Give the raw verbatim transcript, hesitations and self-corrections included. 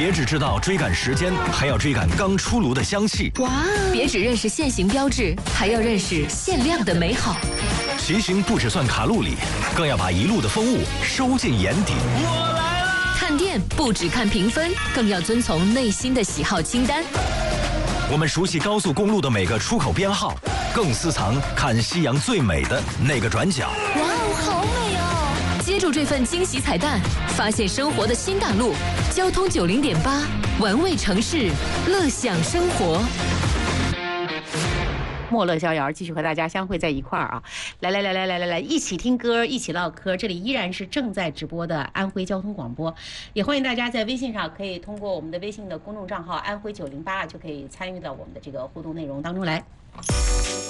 别只知道追赶时间，还要追赶刚出炉的香气。 哇！别只认识限行标志，还要认识限量的美好。 骑行不只算卡路里，更要把一路的风物收进眼底。 我来了！ 看店不只看评分，更要遵从内心的喜好清单。 我们熟悉高速公路的每个出口编号，更私藏看夕阳最美的那个转角。 哇哦，好美哦！接住这份惊喜彩蛋，发现生活的新大陆。交通九零点八，玩味城市，乐享生活。 莫乐逍遥继续和大家相会在一块儿啊！来来来来来来来，一起听歌，一起唠嗑。这里依然是正在直播的安徽交通广播，也欢迎大家在微信上可以通过我们的微信的公众账号安徽九零八就可以参与到我们的这个互动内容当中来。